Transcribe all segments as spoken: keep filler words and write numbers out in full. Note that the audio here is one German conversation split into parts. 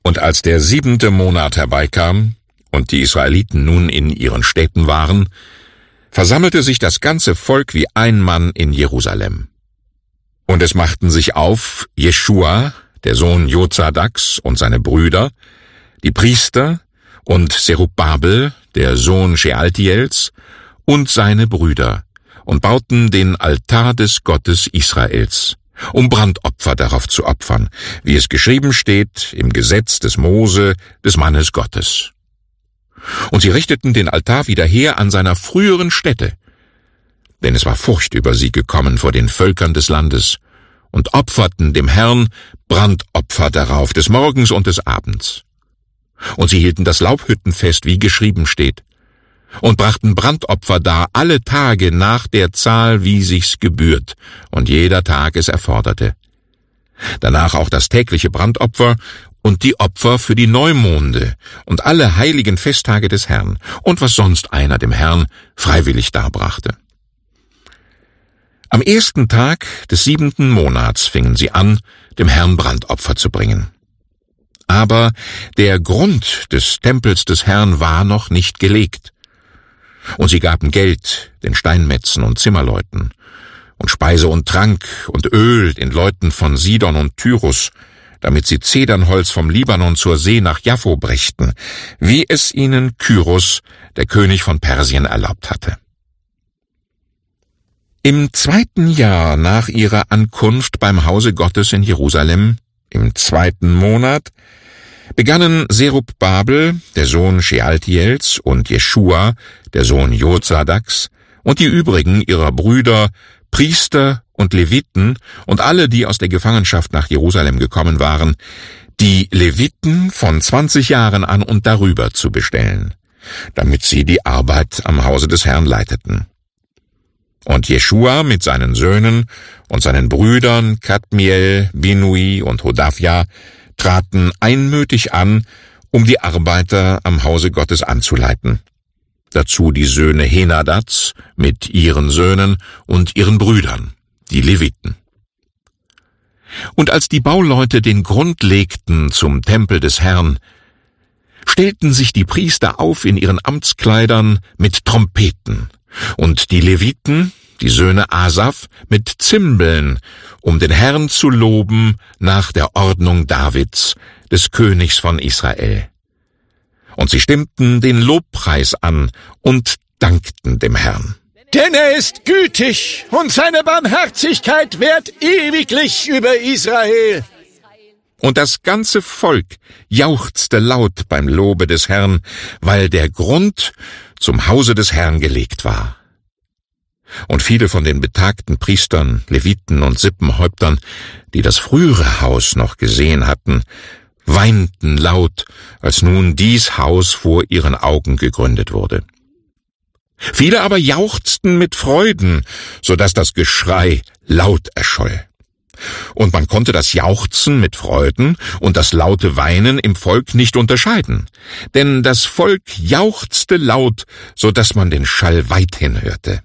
Und als der siebente Monat herbeikam und die Israeliten nun in ihren Städten waren, versammelte sich das ganze Volk wie ein Mann in Jerusalem. Und es machten sich auf Jeschua, der Sohn Jozadaks, und seine Brüder, die Priester, und Zerubabel, der Sohn Shealtiels, und seine Brüder, und bauten den Altar des Gottes Israels, um Brandopfer darauf zu opfern, wie es geschrieben steht im Gesetz des Mose, des Mannes Gottes. Und sie richteten den Altar wieder her an seiner früheren Stätte, denn es war Furcht über sie gekommen vor den Völkern des Landes, und opferten dem Herrn Brandopfer darauf, des Morgens und des Abends. Und sie hielten das Laubhüttenfest, wie geschrieben steht, und brachten Brandopfer dar alle Tage nach der Zahl, wie sich's gebührt, und jeder Tag es erforderte. Danach auch das tägliche Brandopfer und die Opfer für die Neumonde und alle heiligen Festtage des Herrn und was sonst einer dem Herrn freiwillig darbrachte. Am ersten Tag des siebenten Monats fingen sie an, dem Herrn Brandopfer zu bringen. Aber der Grund des Tempels des Herrn war noch nicht gelegt. Und sie gaben Geld den Steinmetzen und Zimmerleuten und Speise und Trank und Öl den Leuten von Sidon und Tyrus, damit sie Zedernholz vom Libanon zur See nach Jaffo brächten, wie es ihnen Kyros, der König von Persien, erlaubt hatte. Im zweiten Jahr nach ihrer Ankunft beim Hause Gottes in Jerusalem, im zweiten Monat, begannen Zerubabel, der Sohn Shealtiels, und Jeschua, der Sohn Jozadaks, und die übrigen ihrer Brüder, Priester und Leviten und alle, die aus der Gefangenschaft nach Jerusalem gekommen waren, die Leviten von zwanzig Jahren an und darüber zu bestellen, damit sie die Arbeit am Hause des Herrn leiteten. Und Jeschua mit seinen Söhnen und seinen Brüdern Kadmiel, Binui und Hodavia traten einmütig an, um die Arbeiter am Hause Gottes anzuleiten. Dazu die Söhne Henadads mit ihren Söhnen und ihren Brüdern, die Leviten. Und als die Bauleute den Grund legten zum Tempel des Herrn, stellten sich die Priester auf in ihren Amtskleidern mit Trompeten, und die Leviten, die Söhne Asaf, mit Zimbeln, um den Herrn zu loben nach der Ordnung Davids, des Königs von Israel. Und sie stimmten den Lobpreis an und dankten dem Herrn. Denn er ist gütig, und seine Barmherzigkeit währt ewiglich über Israel. Und das ganze Volk jauchzte laut beim Lobe des Herrn, weil der Grund zum Hause des Herrn gelegt war. Und viele von den betagten Priestern, Leviten und Sippenhäuptern, die das frühere Haus noch gesehen hatten, weinten laut, als nun dies Haus vor ihren Augen gegründet wurde. Viele aber jauchzten mit Freuden, so dass das Geschrei laut erscholl. Und man konnte das Jauchzen mit Freuden und das laute Weinen im Volk nicht unterscheiden, denn das Volk jauchzte laut, so dass man den Schall weithin hörte.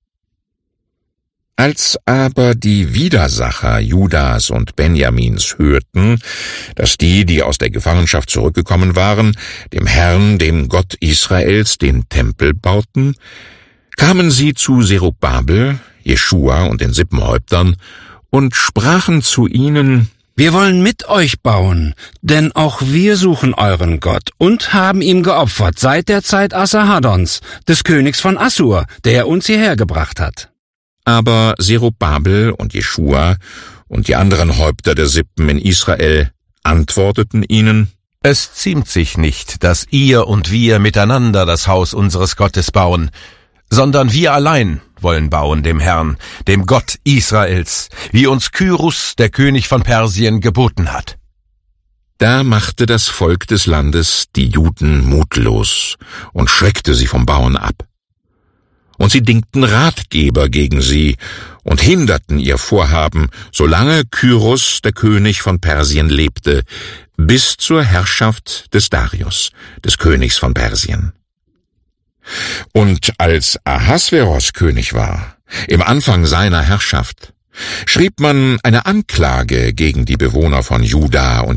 Als aber die Widersacher Judas und Benjamins hörten, dass die, die aus der Gefangenschaft zurückgekommen waren, dem Herrn, dem Gott Israels, den Tempel bauten, kamen sie zu Zerubabel, Jeschua und den Sippenhäuptern und sprachen zu ihnen: Wir wollen mit euch bauen, denn auch wir suchen euren Gott und haben ihm geopfert seit der Zeit Asarhadons, des Königs von Assur, der uns hierher gebracht hat. Aber Zerubabel und Jeschua und die anderen Häupter der Sippen in Israel antworteten ihnen: Es ziemt sich nicht, dass ihr und wir miteinander das Haus unseres Gottes bauen, sondern wir allein wollen bauen dem Herrn, dem Gott Israels, wie uns Kyros, der König von Persien, geboten hat. Da machte das Volk des Landes die Juden mutlos und schreckte sie vom Bauen ab. Und sie dingten Ratgeber gegen sie und hinderten ihr Vorhaben, solange Kyros, der König von Persien, lebte, bis zur Herrschaft des Darius, des Königs von Persien. Und als Ahasveros König war, im Anfang seiner Herrschaft, schrieb man eine Anklage gegen die Bewohner von Juda und